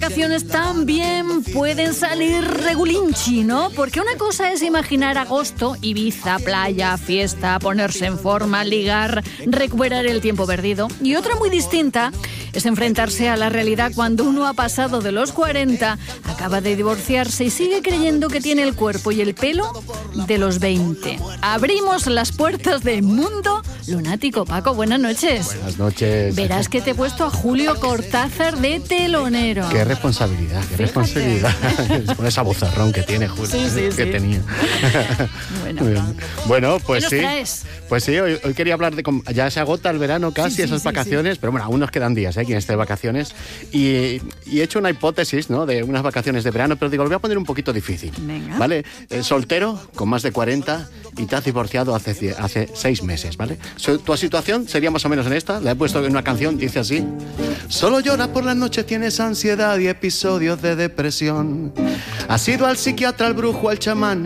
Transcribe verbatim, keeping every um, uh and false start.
Vacaciones también pueden salir regulinchi, ¿no? Porque una cosa es imaginar agosto, Ibiza, playa, fiesta, ponerse en forma, ligar, recuperar el tiempo perdido. Y otra muy distinta es enfrentarse a la realidad cuando uno ha pasado de los cuarenta, acaba de divorciarse y sigue creyendo que tiene el cuerpo y el pelo de los veinte. Abrimos las puertas del mundo lunático. Paco, buenas noches. Buenas noches. Verás que te he puesto a Julio Cortázar de telonero. Qué responsabilidad, qué Fíjate. responsabilidad. Con esa vozarrón que tiene Julio, Sí, sí, que sí. tenía. Bueno, bueno, pues ¿qué nos sí. traes? Pues sí, hoy, hoy quería hablar de cómo ya se agota el verano casi, Sí, sí, esas sí, vacaciones, pero bueno, aún nos quedan días, ¿eh? Quien esté de vacaciones. Y, y he hecho una hipótesis, ¿no? De unas vacaciones de verano, pero digo, lo voy a poner un poquito difícil. Venga. ¿Vale? Eh, soltero, con más de cuarenta, y te has divorciado hace, cie- hace seis meses, ¿vale? So, tu situación sería más o menos en esta. La he puesto en una canción, dice así: solo lloras por las noches, tienes ansiedad y episodios de depresión. Has ido al psiquiatra, al brujo, al chamán.